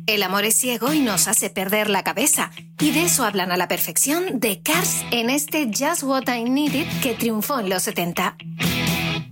El amor es ciego y nos hace perder la cabeza. Y de eso hablan a la perfección de Cars en este Just What I Needed que triunfó en los 70.